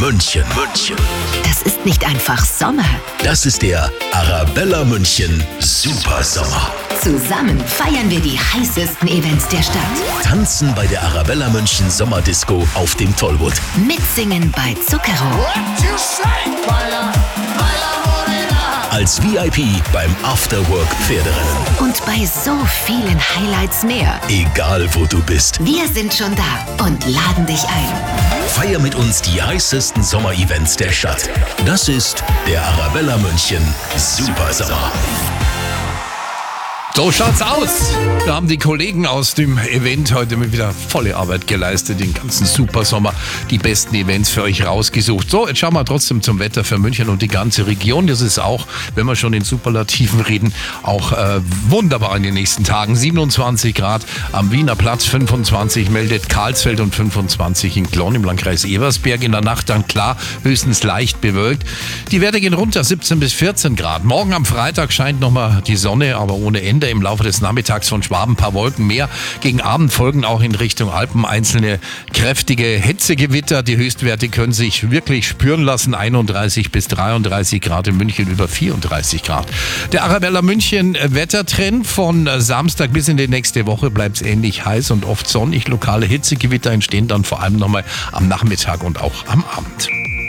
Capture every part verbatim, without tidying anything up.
München. München. Das ist nicht einfach Sommer. Das ist der Arabella München Supersommer. Zusammen feiern wir die heißesten Events der Stadt. Tanzen bei der Arabella München Sommerdisco auf dem Tollwood. Mitsingen bei Zucchero. Als V I P beim Afterwork Pferderennen. Und bei so vielen Highlights mehr. Egal wo du bist. Wir sind schon da und laden dich ein. Feier mit uns die heißesten Sommerevents der Stadt. Das ist der Arabella München Supersommer. So schaut's aus. Da haben die Kollegen aus dem Event heute mal wieder volle Arbeit geleistet, den ganzen Supersommer, die besten Events für euch rausgesucht. So, jetzt schauen wir trotzdem zum Wetter für München und die ganze Region. Das ist auch, wenn wir schon in Superlativen reden, auch äh, wunderbar in den nächsten Tagen. siebenundzwanzig Grad am Wiener Platz, fünfundzwanzig meldet Karlsfeld und fünfundzwanzig in Glonn im Landkreis Eversberg. In der Nacht dann klar, höchstens leicht bewölkt. Die Werte gehen runter, siebzehn bis vierzehn Grad. Morgen am Freitag scheint nochmal die Sonne, aber ohne Ende. Im Laufe des Nachmittags von Schwaben ein paar Wolken mehr. Gegen Abend folgen auch in Richtung Alpen einzelne kräftige Hitzegewitter. Die Höchstwerte können sich wirklich spüren lassen. einunddreißig bis dreiunddreißig Grad, in München über vierunddreißig Grad. Der Arabella München Wettertrend von Samstag bis in die nächste Woche bleibt es ähnlich heiß und oft sonnig. Lokale Hitzegewitter entstehen dann vor allem nochmal am Nachmittag und auch am Abend.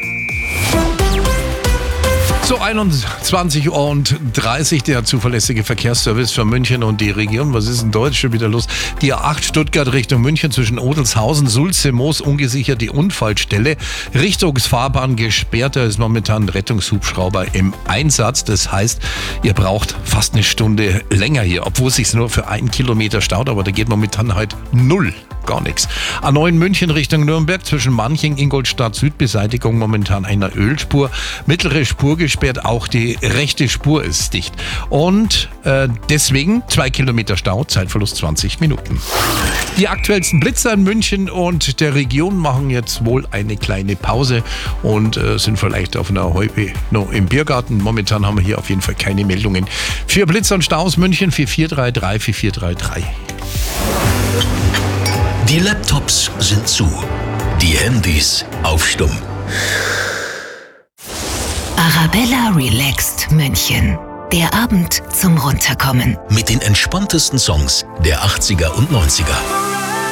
So, einundzwanzig Uhr und dreißig, der zuverlässige Verkehrsservice für München und die Region. Was ist denn da jetzt schon wieder los? Die A acht Stuttgart Richtung München zwischen Odelshausen, Sulze, Moos, ungesichert die Unfallstelle. Richtungsfahrbahn gesperrt, da ist momentan ein Rettungshubschrauber im Einsatz. Das heißt, ihr braucht fast eine Stunde länger hier, obwohl es sich nur für einen Kilometer staut, aber da geht momentan halt null. Gar nichts. A neun München Richtung Nürnberg zwischen Manching, Ingolstadt, Südbeseitigung momentan einer Ölspur. Mittlere Spur gesperrt, auch die rechte Spur ist dicht. Und äh, deswegen zwei Kilometer Stau, Zeitverlust zwanzig Minuten. Die aktuellsten Blitzer in München und der Region machen jetzt wohl eine kleine Pause und äh, sind vielleicht auf einer Häupe noch im Biergarten. Momentan haben wir hier auf jeden Fall keine Meldungen. Für Blitzer und Staus München vier vier drei drei vier vier drei drei. Die Laptops sind zu, die Handys auf Stumm. Arabella Relaxed München. Der Abend zum Runterkommen. Mit den entspanntesten Songs der achtziger und neunziger.